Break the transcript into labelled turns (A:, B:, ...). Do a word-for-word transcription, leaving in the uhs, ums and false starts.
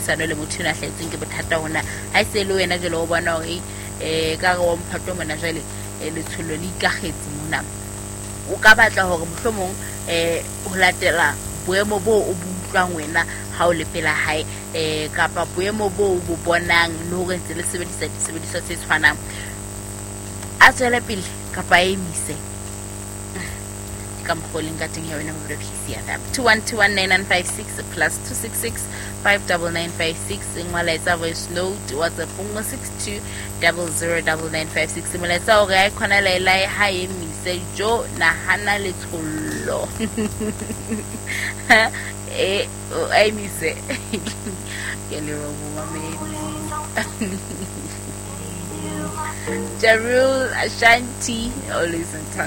A: tshebedisano le motho na hlahetseng ke bothata hona ha e se le wena jalo o bona hore eh ka go mphato mona jale le tsholo le ikagetse mona o ka batla hore mohlomong eh ho latela boemo bo o butlwang wena ha o le pela hae eh kapa boemo bo bo bonang le hore ntse le sebedisa disebediswa tse tshwanang a tswela pele kapa e mise ka mkholing ka teng ya wena mo P C ya that two one two one nine nine five six plus two six six five nine nine five six ngwala etsa voice note WhatsApp ngo six two zero zero nine nine five six moletsa o ga khona la ila ha e mise jo na hana le thollo e o ai mise ke le robo mame Jarul Ashanti always in time.